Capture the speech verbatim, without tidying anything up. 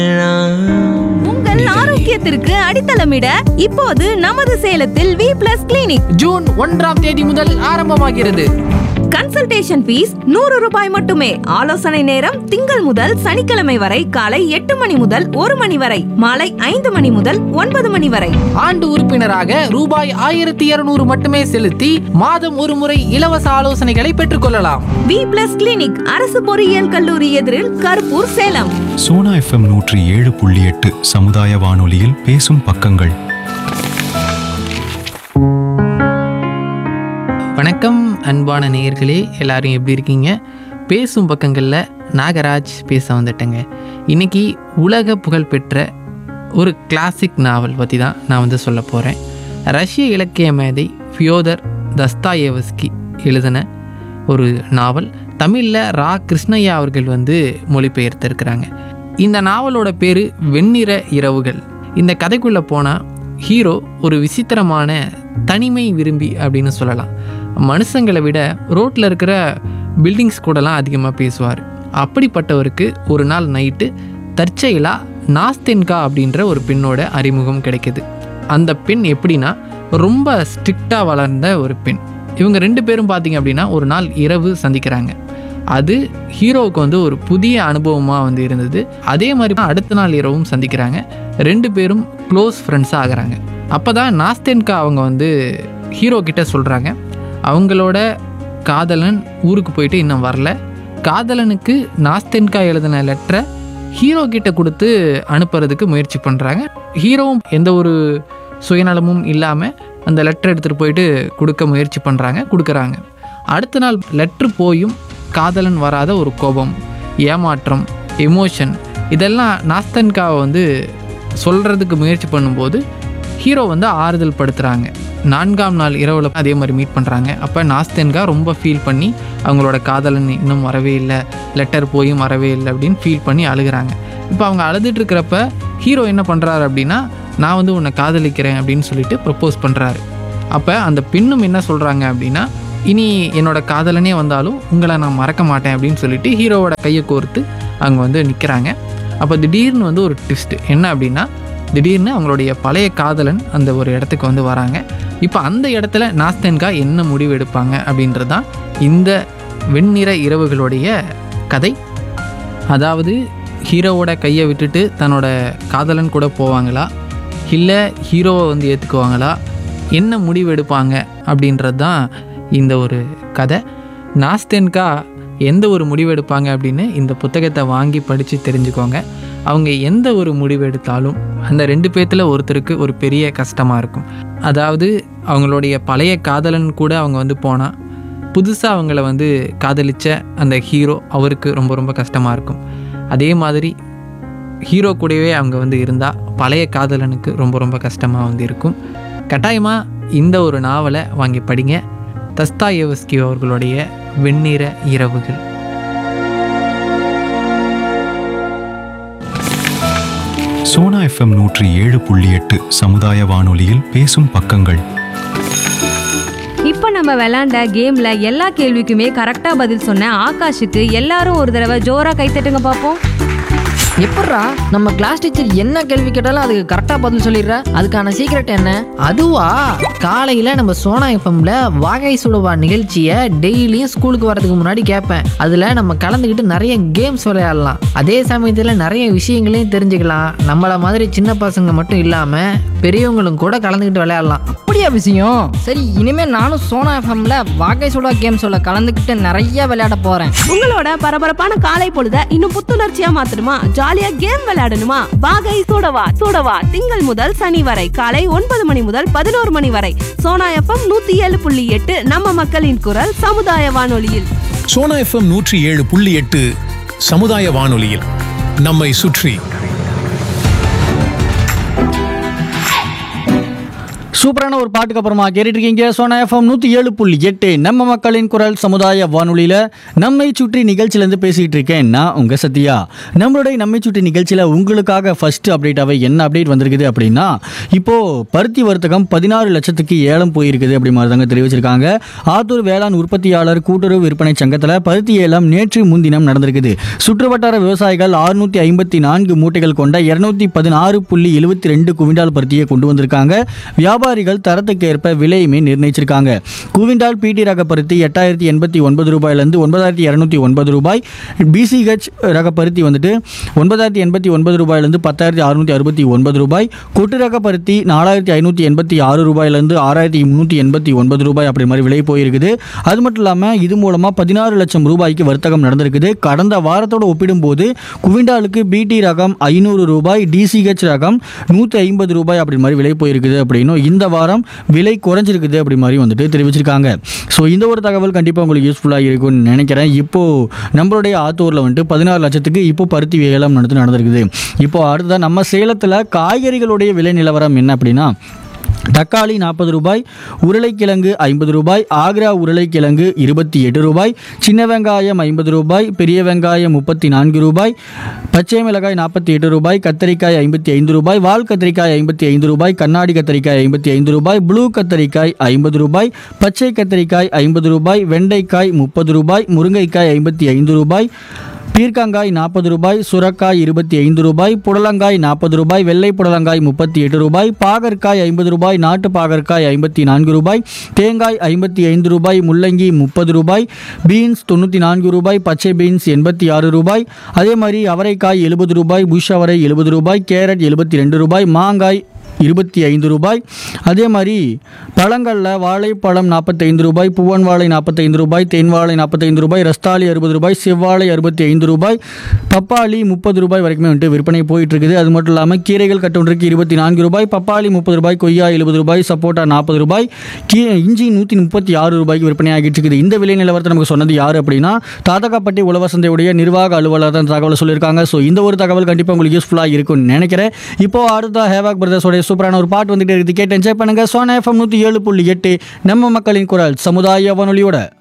உங்கள் ஆரோக்கியத்திற்கு அடித்தளமிட இப்போது நமது சேலத்தில் வி பிளஸ் கிளினிக் ஜூன் ஒன்றாம் தேதி முதல் ஆரம்பமாகிறது. கன்சல்டேஷன் ஃபீஸ் நூறு ரூபாய் மட்டுமே. ஆலோசனை நேரம் திங்கள் முதல் சனிக்கிழமை வரை காலை எட்டு மணி முதல் ஒரு மணி வரை, மாலை ஐந்து மணி முதல் ஒன்பது மணி வரை. ஆண்டு உறுப்பினராக ரூபாய் ஆயிரத்தி இருநூறு மட்டுமே செலுத்தி மாதம் ஒரு முறை இலவச ஆலோசனைகளை பெற்றுக் கொள்ளலாம். வி பிளஸ் கிளினிக், அரசு பொறியியல் கல்லூரி எதிரில், கருப்பூர், சேலம். சோனா எஃப்எம் நூற்றி ஏழு புள்ளி எட்டு சமுதாய வானொலியில் பேசும் பக்கங்கள். வணக்கம் அன்பான நேயர்களே, எல்லாரும் எப்படி இருக்கீங்க? பேசும் பக்கங்களில் நாகராஜ் பேச வந்துட்டேங்க. இன்றைக்கி உலக புகழ்பெற்ற ஒரு கிளாசிக் நாவல் பற்றி தான் நான் வந்து சொல்ல போகிறேன். ரஷ்ய இலக்கிய மேதை ஃபியோதர் தஸ்தாயேவஸ்கி எழுதின ஒரு நாவல். தமிழில் ரா கிருஷ்ணய்யா அவர்கள் வந்து மொழிபெயர்த்திருக்கிறாங்க. இந்த நாவலோட பேர் வெண்ணிற இரவுகள். இந்த கதைக்குள்ளே போனால் ஹீரோ ஒரு விசித்திரமான தனிமை விரும்பி அப்படின்னு சொல்லலாம். மனுஷங்களை விட ரோட்டில் இருக்கிற பில்டிங்ஸ் கூடலாம் அதிகமாக பேசுவார். அப்படிப்பட்டவருக்கு ஒரு நாள் நைட்டு தற்செயலாக நாஸ்தென்கா அப்படின்ற ஒரு பெண்ணோட அறிமுகம் கிடைக்கிது. அந்த பெண் எப்படின்னா ரொம்ப ஸ்ட்ரிக்டாக வளர்ந்த ஒரு பெண். இவங்க ரெண்டு பேரும் பார்த்திங்க அப்படின்னா ஒரு நாள் இரவு சந்திக்கிறாங்க. அது ஹீரோவுக்கு வந்து ஒரு புதிய அனுபவமாக வந்து இருந்தது. அதே மாதிரி அடுத்த நாள் இரவும் சந்திக்கிறாங்க. ரெண்டு பேரும் க்ளோஸ் ஃப்ரெண்ட்ஸாக ஆகிறாங்க. அப்போ தான் நாஸ்தென்கா அவங்க வந்து ஹீரோ கிட்ட சொல்கிறாங்க, அவங்களோட காதலன் ஊருக்கு போயிட்டு இன்னும் வரல. காதலனுக்கு நாஸ்தென்கா எழுதின லெட்டரை ஹீரோ கிட்ட கொடுத்து அனுப்புறதுக்கு முயற்சி பண்ணுறாங்க. ஹீரோவும் எந்த ஒரு சுயநலமும் இல்லாமல் அந்த லெட்டரை எடுத்துகிட்டு போயிட்டு கொடுக்க முயற்சி பண்ணுறாங்க, கொடுக்குறாங்க. அடுத்த நாள் லெட்ரு போயும் காதலன் வராத ஒரு கோபம், ஏமாற்றம், எமோஷன் இதெல்லாம் நாஸ்தென்காவை வந்து சொல்கிறதுக்கு முயற்சி பண்ணும்போது ஹீரோ வந்து ஆறுதல் படுத்துகிறாங்க. நான்காம் நாள் இரவில் அதே மாதிரி மீட் பண்ணுறாங்க. அப்போ நாஸ்தென்கா ரொம்ப ஃபீல் பண்ணி அவங்களோட காதலன் இன்னும் வரவே இல்லை, லெட்டர் போயும் வரவே இல்லை அப்படின்னு ஃபீல் பண்ணி அழுகிறாங்க. இப்போ அவங்க அழுதுட்டு இருக்கிறப்ப ஹீரோ என்ன பண்ணுறாரு அப்படின்னா, நான் வந்து உன்னை காதலிக்கிறேன் அப்படின்னு சொல்லிட்டு ப்ரப்போஸ் பண்ணுறாரு. அப்போ அந்த பெண்ணும் என்ன சொல்கிறாங்க அப்படின்னா, இனி என்னோட காதலனே வந்தாலும் உங்களை நான் மறக்க மாட்டேன் அப்படின்னு சொல்லிட்டு ஹீரோவோட கையை கோர்த்து அங்கே வந்து நிற்கிறாங்க. அப்போ திடீர்னு வந்து ஒரு ட்விஸ்ட் என்ன அப்படின்னா, திடீர்னு அவங்களுடைய பழைய காதலன் அந்த ஒரு இடத்துக்கு வந்து வராங்க. இப்போ அந்த இடத்துல நாஸ்தென்கா என்ன முடிவு எடுப்பாங்க அப்படின்றது தான் இந்த வெண்ணிற இரவுகளுடைய கதை. அதாவது ஹீரோவோட கையை விட்டுட்டு தன்னோட காதலன் கூட போவாங்களா, இல்லை ஹீரோவை வந்து ஏற்றுக்குவாங்களா, என்ன முடிவு எடுப்பாங்க அப்படின்றது தான் இந்த ஒரு கதை. நாஸ்தென்கா எந்த ஒரு முடிவு எடுப்பாங்க அப்படின்னு இந்த புத்தகத்தை வாங்கி படித்து தெரிஞ்சுக்கோங்க. அவங்க எந்த ஒரு முடிவு எடுத்தாலும் அந்த ரெண்டு பேர்த்தில் ஒருத்தருக்கு ஒரு பெரிய கஷ்டமாக இருக்கும். அதாவது அவங்களுடைய பழைய காதலன் கூட அவங்க வந்து போனால் புதுசாக அவங்கள வந்து காதலித்த அந்த ஹீரோ அவருக்கு ரொம்ப ரொம்ப கஷ்டமாக இருக்கும். அதே மாதிரி ஹீரோ கூடவே அவங்க வந்து இருந்தால் பழைய காதலனுக்கு ரொம்ப ரொம்ப கஷ்டமாக வந்து இருக்கும். கட்டாயமாக இந்த ஒரு நாவலை வாங்கி படிங்க. தஸ்தாயேவஸ்கி அவர்களுடைய வெண்ணிற இரவுகள். சோனா எஃப்எம் நூற்றி ஏழு புள்ளி எட்டு சமுதாய வானொலியில் பேசும் பக்கங்கள். இப்ப நம்ம விளையாண்ட கேம்ல எல்லா கேள்விக்குமே கரெக்டா பதில் சொன்ன ஆகாஷுக்கு எல்லாரும் ஒரு தடவை ஜோரா கைத்தட்டுங்க பாப்போம். எப்பட்றா நம்ம கிளாஸ் டீச்சர் என்ன கேள்வி கேட்டாலும் அதுக்கு கரெக்டா பதில் சொல்லிடுற? அதுக்கான சீக்ரெட் என்ன? அதுவா, காலையில நம்ம சோனா எஃப்எம்ல வாகை சுடுவா நிகழ்ச்சியை டெய்லியும் ஸ்கூலுக்கு வரதுக்கு முன்னாடி கேட்பேன். அதுல நம்ம கலந்துக்கிட்டு நிறைய கேம்ஸ் விளையாடலாம். அதே சமயத்துல நிறைய விஷயங்களையும் தெரிஞ்சுக்கலாம். நம்மள மாதிரி சின்ன பசங்க மட்டும் இல்லாம பெரியவங்களும் கூட கலந்துக்கிட்டு விளையாடலாம். அப்படியா விஷயம்? சரி, இனிமே நானும் சோனா எஃப்எம்ல வாகை சுடா கேம்ஸோட கலந்துக்கிட்டு நிறைய விளையாட போறேன். உங்களோட பரபரப்பான காலை பொழுத இன்னும் புத்துணர்ச்சியா மாத்தணுமா, ஜாலியா கேம் விளையாடணுமா? வாகை சூடவா சூடவா திங்கள் முதல் சனி வரை காலை ஒன்பது மணி முதல் பதினோரு மணி வரை சோனா எஃப்எம் நூத்தி ஏழு புள்ளி எட்டு நம்ம மக்களின் குரல் சமுதாய வானொலியில். சோனா எஃப்எம் நூற்றி ஏழு புள்ளி எட்டு சமுதாய வானொலியில் நம்மை சுற்றி. சூப்பரான ஒரு பாட்டுக்கு அப்புறமா கேட்டுட்டு இருக்கீங்க சோனா எஃப்எம் நூற்றி ஏழு புள்ளி எட்டு நம்ம மக்களின் குரல் சமுதாய வானொலியில் நம்மை சுற்றி நிகழ்ச்சியிலேருந்து பேசிகிட்டு இருக்கேன் நான் உங்கள் சத்யா. நம்மளுடைய நம்மை சுற்றி நிகழ்ச்சியில் உங்களுக்காக ஃபர்ஸ்ட் அப்டேட்டாகவே என்ன அப்டேட் வந்திருக்குது அப்படின்னா, இப்போது பருத்தி வர்த்தகம் பதினாறு லட்சத்துக்கு ஏலம் போயிருக்குது அப்படி மாதிரி தாங்க தெரிவிச்சிருக்காங்க. ஆத்தூர் வேளாண் உற்பத்தியாளர் கூட்டுறவு விற்பனை சங்கத்தில் பருத்தி ஏலம் நேற்று முன்தினம் நடந்திருக்குது. சுற்றுவட்டார விவசாயிகள் அறுநூற்றி ஐம்பத்தி நான்கு மூட்டைகள் கொண்ட இருநூத்தி பதினாறு புள்ளி எழுபத்தி ரெண்டு குவிண்டால் பருத்தியை கொண்டு வந்திருக்காங்க. வியாபாரிகள் தரத்துக்கு ஏற்ப விலையுமே நிர்ணயிச்சிருக்காங்க. குவிண்டால் பிடி ரக பருத்தி எட்டாயிரத்தி எண்பத்தி ஒன்பது ரூபாயிலிருந்து ஒன்பதாயிரத்தி இரநூத்தி ஒன்பது ரூபாய், பிசிஹெச் ரக பருத்தி வந்துட்டு ஒன்பதாயிரத்தி எண்பத்தி ஒன்பது ரூபாயிலிருந்து பத்தாயிரத்தி அறுநூற்றி அறுபத்தி ஒன்பது ரூபாய், கொட்டு ரக பருத்தி நாலாயிரத்தி ஐநூற்றி எண்பத்தி ஆறு ரூபாயிலிருந்து ஆறாயிரத்தி முந்நூற்றி எண்பத்தி ஒன்பது ரூபாய் அப்படி மாதிரி விலை போயிருக்குது. அது மட்டும் இல்லாமல் இது மூலமாக பதினாறு லட்சம் ரூபாய்க்கு வர்த்தகம் நடந்திருக்குது. கடந்த வாரத்தோடு ஒப்பிடும்போது குவிண்டாலுக்கு பிடி ரகம் ஐநூறு ரூபாய், டிசிஹெச் ரகம் நூற்றி ஐம்பது ரூபாய் அப்படி மாதிரி விலை போயிருக்குது. அப்படின்னும் இந்த வாரம் விலை குறைஞ்சிருக்குது அப்படி மாதிரி வந்துட்டு தெரிவிச்சிருக்காங்க. ஸோ இந்த ஒரு தகவல் கண்டிப்பாக உங்களுக்கு யூஸ்ஃபுல்லாக இருக்கும்னு நினைக்கிறேன். இப்போது நம்மளுடைய ஆத்தூரில் வந்துட்டு பதினாறு லட்சத்துக்கு இப்போ பருத்தி ஏலம் நடந்து நடந்திருக்குது. இப்போ அடுத்ததான் நம்ம சேலத்தில் காய்கறிகளுடைய விலை நிலவரம் என்ன அப்படின்னா, தக்காளி நாற்பது ரூபாய், உருளைக்கிழங்கு ஐம்பது ரூபாய், ஆக்ரா உருளைக்கிழங்கு இருபத்தி எட்டு ரூபாய், சின்ன வெங்காயம் ஐம்பது ரூபாய், பெரிய வெங்காயம் முப்பத்தி நான்கு ரூபாய், பச்சை மிளகாய் நாற்பத்தி எட்டு ரூபாய், கத்தரிக்காய் ஐம்பத்தி ஐந்து ரூபாய், வால் கத்தரிக்காய் ஐம்பத்தி ஐந்து ரூபாய், கண்ணாடி கத்தரிக்காய் ஐம்பத்தி ஐந்து ரூபாய், ப்ளூ கத்தரிக்காய் ஐம்பது ரூபாய், பச்சை கத்தரிக்காய் ஐம்பது ரூபாய், வெண்டைக்காய் முப்பது ரூபாய், முருங்கைக்காய் ஐம்பத்தி ஐந்து ரூபாய், பீர்க்கங்காய் நாற்பது ரூபாய், சுரக்காய் இருபத்தி ஐந்து ரூபாய், புடலங்காய் நாற்பது ரூபாய், வெள்ளை புடலங்காய் முப்பத்தி எட்டு ரூபாய், பாகற்காய் ஐம்பது ரூபாய், நாட்டு பாகற்காய் ஐம்பத்தி நான்கு ரூபாய், தேங்காய் ஐம்பத்தி ஐந்து ரூபாய், முள்ளங்கி முப்பது ரூபாய், பீன்ஸ் தொண்ணூற்றி நான்கு ரூபாய், பச்சை பீன்ஸ் எண்பத்தி ஆறு ரூபாய், அதே மாதிரி அவரைக்காய் எழுபது ரூபாய், புஷ் அவரை எழுபது ரூபாய், கேரட் எழுபத்தி ரெண்டு ரூபாய், மாங்காய் இருபத்தி ஐந்து ரூபாய், அதே மாதிரி பழங்களில் வாழைப்பழம் நாற்பத்தைந்து ரூபாய், பூவன் வாழை நாற்பத்தைந்து ரூபாய், தேன் வாழை நாற்பத்தைந்து ரூபாய், ரஸ்தாலி அறுபது ரூபாய், செவ்வாழை அறுபத்தி ஐந்து ரூபாய், பப்பாளி முப்பது ரூபாய் வரைக்குமே வந்துட்டு விற்பனை போயிட்டு இருக்குது. அது மட்டும் இல்லாமல் கீரைகள் கட்டொன்றுக்கு இருபத்தி நான்கு ரூபாய், பப்பாளி முப்பது ரூபாய், கொய்யா எழுபது ரூபாய், சப்போட்டா நாற்பது ரூபாய், கீ இஞ்சி நூற்றி முப்பத்தி ஆறு ரூபாய்க்கு விற்பனை ஆகிட்டு இருக்குது. இந்த விலை நிலவரத்தை நமக்கு சொன்னது யார் அப்படின்னா, தாதகாப்பட்டி உழவர் சந்தையுடைய நிர்வாக அலுவலர் தான் தகவலை சொல்லியிருக்காங்க. ஸோ இந்த ஒரு தகவல் கண்டிப்பாக உங்களுக்கு யூஸ்ஃபுல்லாக இருக்கும்னு நினைக்கிறேன். இப்போ அடுத்த ஹேவாக் பிரதர்ஸோடைய சூப்பரான ஒரு பாட்டு வந்துட்டு இருக்குது, கேட்டு என்ஜாய் பண்ணுங்க. சோனா எஃப்எம் நூற்றி ஏழு புள்ளி எட்டு நம்ம மக்களின் குரல் சமுதாய வானொலியோட